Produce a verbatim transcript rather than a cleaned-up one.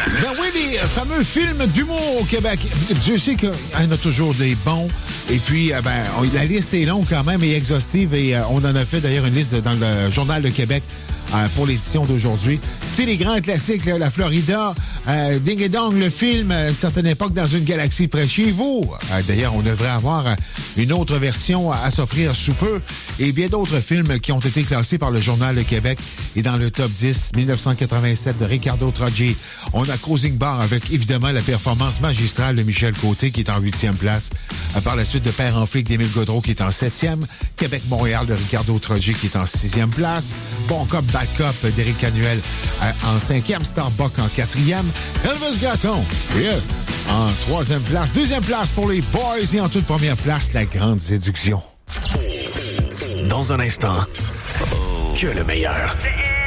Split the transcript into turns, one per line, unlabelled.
Ben oui, les fameux films d'humour au Québec. Dieu sait qu'il y en a toujours des bons. Et puis, ben, on, la liste est longue quand même et exhaustive. Et euh, on en a fait d'ailleurs une liste dans le Journal de Québec euh, pour l'édition d'aujourd'hui. Écoutez les grands classiques, là, la Florida, euh, Ding et Dong, le film, à une certaine époque, dans une galaxie près de chez vous. Euh, d'ailleurs, on devrait avoir euh, une autre version à, à s'offrir sous peu. Et bien d'autres films qui ont été classés par le Journal de Québec et dans le top dix, dix-neuf cent quatre-vingt-sept de Ricardo Troggi. On a Cruising Bar avec, évidemment, la performance magistrale de Michel Côté qui est en huitième place. Euh, par la suite de Père en flic d'Émile Gaudreau qui est en septième. Québec-Montréal de Ricardo Troggi qui est en sixième place. Bon Cop, Bad Cop d'Éric Canuel euh, en cinquième. Starbuck en quatrième. Elvis Gratton, yeah, en troisième place. Deuxième place pour les Boys et en toute première place, La Grande Séduction.
Dans un instant, que le meilleur.